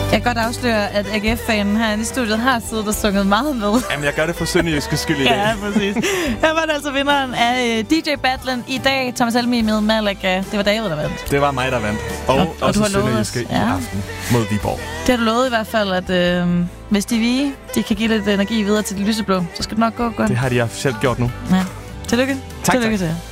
Jeg kan godt afsløre, at AGF-fanen her i studiet har siddet og sunget meget med. Jamen, jeg gør det for sønderjyske skyld i dag. Ja, præcis. Her var det altså vinderen af DJ-battlen i dag. Thomas Helmig med Malaga. Det var David, der vandt. Det var mig, der vandt. Og også sønderjyske i aften mod Viborg. Det har du lovet i hvert fald, at hvis de kan give lidt energi videre til de lyseblå, så skal det nok gå godt. Det har de officielt gjort nu. Ja. Tillykke. Tak. Tillykke til jer.